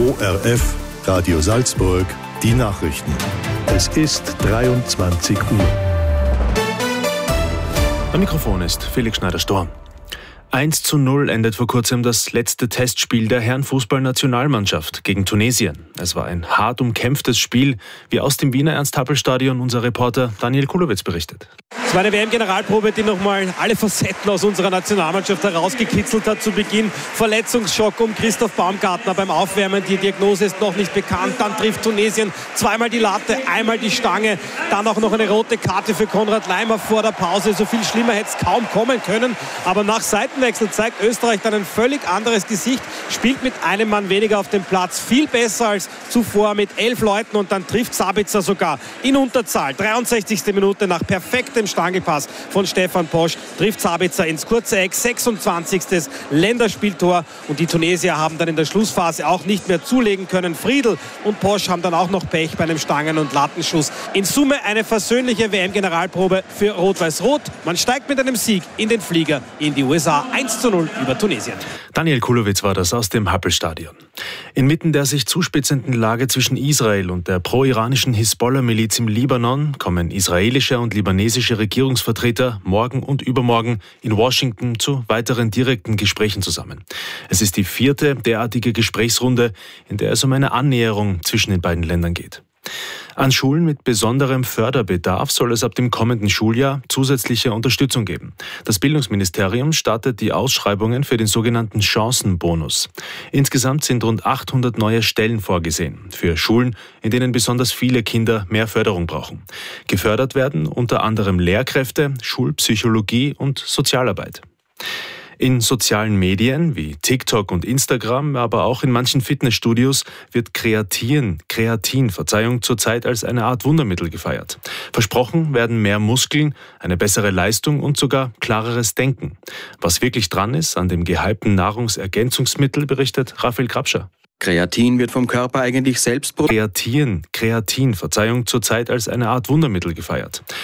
ORF Radio Salzburg, die Nachrichten. Es ist 23 Uhr. Am Mikrofon ist Felix Schneider-Storm. 1:0 endet vor kurzem das letzte Testspiel der Herrenfußballnationalmannschaft gegen Tunesien. Es war ein hart umkämpftes Spiel, wie aus dem Wiener Ernst-Happel-Stadion unser Reporter Daniel Kulowitz berichtet. Es war eine WM-Generalprobe, die nochmal alle Facetten aus unserer Nationalmannschaft herausgekitzelt hat zu Beginn. Verletzungsschock um Christoph Baumgartner beim Aufwärmen. Die Diagnose ist noch nicht bekannt. Dann trifft Tunesien zweimal die Latte, einmal die Stange. Dann auch noch eine rote Karte für Konrad Laimer vor der Pause. So viel schlimmer hätte es kaum kommen können. Aber nach Seitenwechsel zeigt Österreich dann ein völlig anderes Gesicht. Spielt mit einem Mann weniger auf dem Platz. Viel besser als zuvor mit 11 Leuten. Und dann trifft Sabitzer sogar in Unterzahl. 63. Minute nach perfektem Stangelpass von Stefan Posch trifft Sabitzer ins kurze Eck. 26. Länderspieltor. Und die Tunesier haben dann in der Schlussphase auch nicht mehr zulegen können. Friedl und Posch haben dann auch noch Pech bei einem Stangen- und Lattenschuss. In Summe eine versöhnliche WM-Generalprobe für Rot-Weiß-Rot. Man steigt mit einem Sieg in den Flieger in die USA. 1:0 über Tunesien. Daniel Kulowitz war das aus dem Happel-Stadion. Inmitten der sich zuspitzenden Lage zwischen Israel und der pro-iranischen Hisbollah-Miliz im Libanon kommen israelische und libanesische Regierungsvertreter morgen und übermorgen in Washington zu weiteren direkten Gesprächen zusammen. Es ist die 4. derartige Gesprächsrunde, in der es um eine Annäherung zwischen den beiden Ländern geht. An Schulen mit besonderem Förderbedarf soll es ab dem kommenden Schuljahr zusätzliche Unterstützung geben. Das Bildungsministerium startet die Ausschreibungen für den sogenannten Chancenbonus. Insgesamt sind rund 800 neue Stellen vorgesehen für Schulen, in denen besonders viele Kinder mehr Förderung brauchen. Gefördert werden unter anderem Lehrkräfte, Schulpsychologie und Sozialarbeit. In sozialen Medien wie TikTok und Instagram, aber auch in manchen Fitnessstudios wird Kreatin, zurzeit als eine Art Wundermittel gefeiert. Versprochen werden mehr Muskeln, eine bessere Leistung und sogar klareres Denken. Was wirklich dran ist an dem gehypten Nahrungsergänzungsmittel, berichtet Raphael Grabscher. Kreatin wird vom Körper eigentlich selbst produziert. Kreatin, zurzeit als eine Art Wundermittel gefeiert.